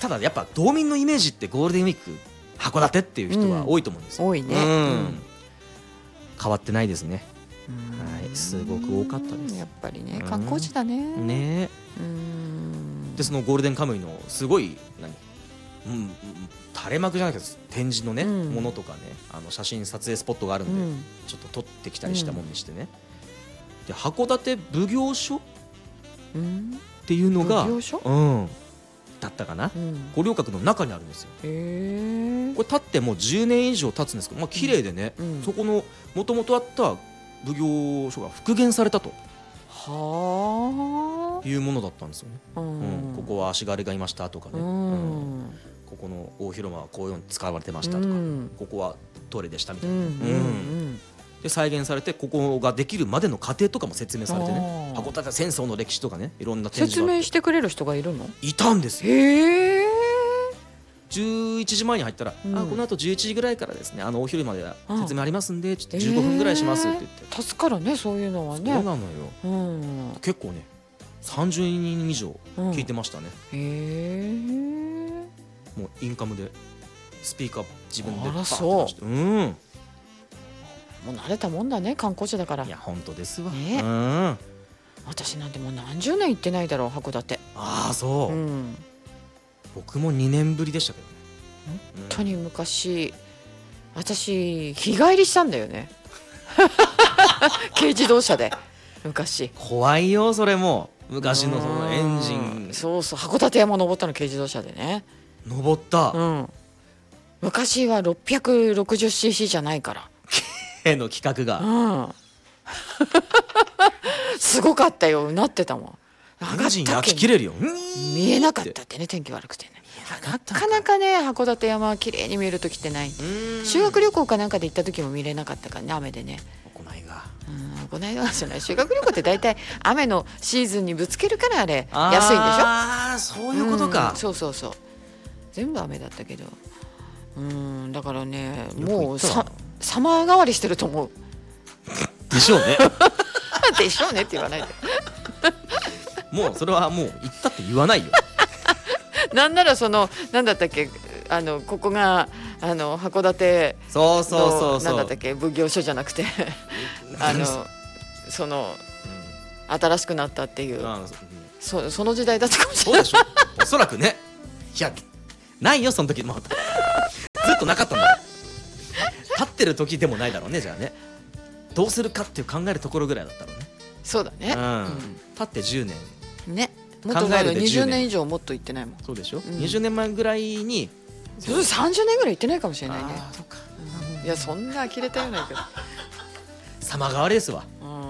ただやっぱ道民のイメージってゴールデンウィーク函館っていう人は多いと思うんですよ、 多いね、 変わってないですね。はい、すごく多かったです。 やっぱりね、観光地だね。 ね。でそのゴールデンカムイのすごい垂れ幕じゃないけど展示のね、ものとかね、写真撮影スポットがあるんで、ちょっと撮ってきたりしたもんにしてね。で函館奉行所っていうのが、だったかな、五稜郭の中にあるんですよ。これ建ってもう10年以上経つんですけど、綺麗でね、そこのもともとあった奉行所が復元されたというものだったんですよね。ここは足軽がいましたとかね、ここの大広間はこういうのに使われてましたとか、ここはトイレでしたみたいな、で再現されて、ここができるまでの過程とかも説明されてね、函館戦争の歴史とかね、いろんな展示が説明してくれる人がいるの？ いたんですよ。 へー。 11時前に入ったら、この後11時ぐらいからですね、大広間で説明ありますんで、ちょっと15分ぐらいしますって言って、 助かるね、そういうのはね。 そうなのよ、結構ね30人以上聞いてましたね。もうインカムでスピーカー自分でパッと出して、 もう慣れたもんだね、観光地だから。 いや本当ですわ。 私なんてもう何十年行ってないだろう、函館。 ああそう、僕も2年ぶりでしたけどね。 本当に昔、私日帰りしたんだよね軽自動車で昔。 怖いよそれも。昔のそのエンジン、 そうそう、函館山登ったの軽自動車でね。 登った、 昔は 660cc じゃないからの企画が、 すごかったよ、うなってたもん。 エンジン焼き切れるよ。 見えなかったってね、天気悪くてね。なかなかね、函館山は綺麗に見える時ってない。修学旅行かなんかで行った時も見れなかったからね、雨でね。こないだじゃない、修学旅行って大体雨のシーズンにぶつけるからあれ安いんでしょ。 ああそういうことか、 そうそうそう、全部雨だったけど、だからね、もうサマー代わりしてると思うでしょうねでしょうねって言わないでもうそれはもう言ったって言わないよなんならなんだったっけ、ここが函館のなんだったっけ、奉行所じゃなくて新しくなったっていう、その時代だったかもしれない。 そうでしょおそらくね。いやないよその時もずっとなかったんだよ立ってる時でもないだろうね。じゃあね、どうするかっていう考えるところぐらいだったろうね。 そうだね、 立って10年ね、もっと前の20年以上もっと行ってないもん。 そうでしょ、20年前ぐらいに 30年ぐらい行ってないかもしれないね。いやそんな呆れたようないけど様変わりですわ。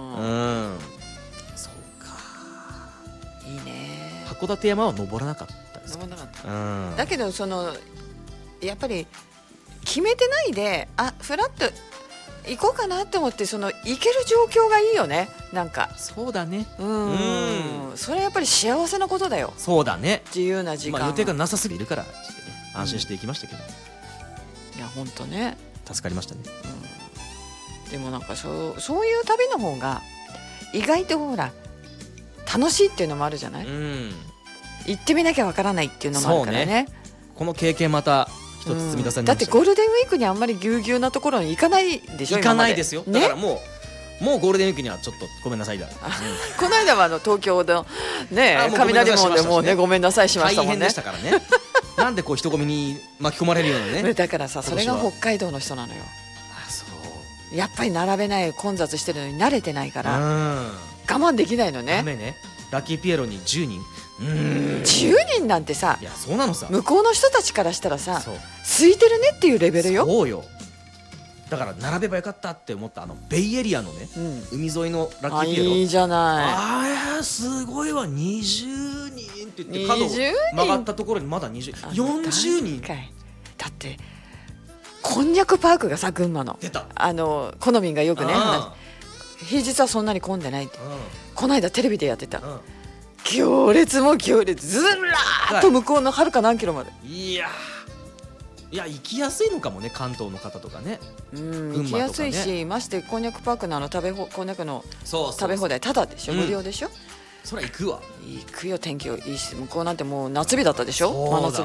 そうか、いいね。 函館山は登らなかったですか？ 登らなかった、だけどやっぱり決めてないで、フラッと行こうかなって思って、行ける状況がいいよね。なんかそうだね、 それやっぱり幸せなことだよ。 そうだね、 自由な時間、 予定がなさすぎるからってね、安心していきましたけど、 いや本当ね、 助かりましたね。 でもなんかそういう旅の方が意外とほら楽しいっていうのもあるじゃない。行ってみなきゃわからないっていうのもあるからね。 この経験また一つ積み出されました。 だってゴールデンウィークにあんまりぎゅうぎゅうなところに行かないでしょ。 行かないですよ、だからもうゴールデンウィークにはちょっとごめんなさいだ、 この間は東京のね雷門でもうねごめんなさいしましたもんね。 大変でしたからねなんで人混みに巻き込まれるようなねだからさ、それが北海道の人なのよ。やっぱり並べない、混雑してるのに慣れてないから我慢できないのね。 雨ね、ラッキーピエロに10人 10人なんてさ、 いやそうなのさ、 向こうの人たちからしたらさ、空いてるねっていうレベルよ。 そうよ、だから並べばよかったって思ったベイエリアのね、海沿いのラッキーピエロ、 いいじゃない。 すごいわ、20人って言って角曲がったところにまだ40人だって、こんにゃくパークがさ、群馬の出た、 好みがよくね、平日はそんなに混んでないって、この間テレビでやってた、行列も行列、ずらーっと向こうのはるか何キロまで。 いや行きやすいのかもね、関東の方とかね。 行きやすいし、ましてこんにゃくパークのこんにゃくの食べ放題タダでしょ、無料でしょ。 そりゃ行くわ。 行くよ、天気いいし、向こうなんてもう夏日だったでしょ、真夏日。